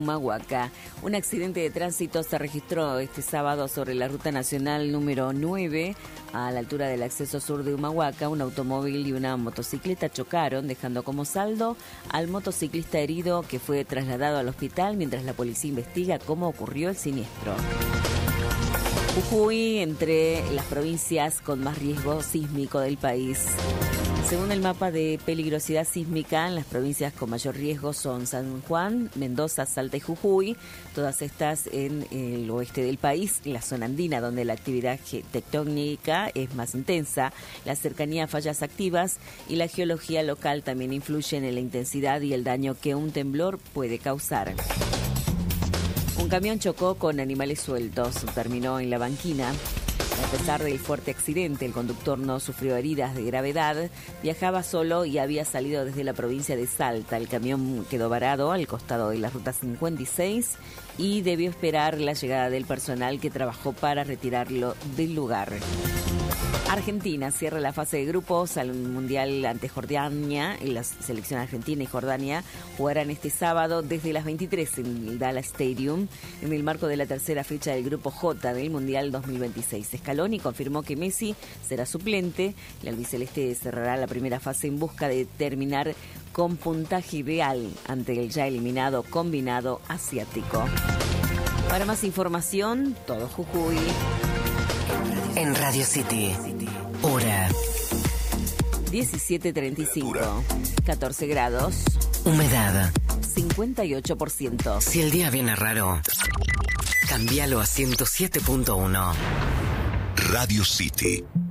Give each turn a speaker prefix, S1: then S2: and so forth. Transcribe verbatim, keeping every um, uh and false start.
S1: Humahuaca. Un accidente de tránsito se registró este sábado sobre la ruta nacional número nueve, a la altura del acceso sur de Humahuaca. Un automóvil y una motocicleta chocaron, dejando como saldo al motociclista herido, que fue trasladado al hospital mientras la policía investiga cómo ocurrió el siniestro. Jujuy, entre las provincias con más riesgo sísmico del país. Según el mapa de peligrosidad sísmica, en las provincias con mayor riesgo son San Juan, Mendoza, Salta y Jujuy, todas estas en el oeste del país, la zona andina, donde la actividad tectónica es más intensa, la cercanía a fallas activas y la geología local también influyen en la intensidad y el daño que un temblor puede causar. Un camión chocó con animales sueltos, terminó en La Banquina. A pesar del fuerte accidente, el conductor no sufrió heridas de gravedad, viajaba solo y había salido desde la provincia de Salta. El camión quedó varado al costado de la ruta cincuenta y seis y debió esperar la llegada del personal que trabajó para retirarlo del lugar. Argentina cierra la fase de grupos al Mundial ante Jordania. La selección argentina y Jordania jugarán este sábado desde las veintitrés en el Dallas Stadium, en el marco de la tercera fecha del Grupo J del Mundial dos mil veintiséis. Scaloni confirmó que Messi será suplente. El albiceleste cerrará la primera fase en busca de terminar con puntaje ideal ante el ya eliminado combinado asiático. Para más información, todo Jujuy.
S2: En Radio City, hora
S1: diecisiete treinta y cinco, catorce grados,
S2: humedad
S1: cincuenta y ocho por ciento.
S2: Si el día viene raro, cámbialo a ciento siete punto uno.
S3: Radio City.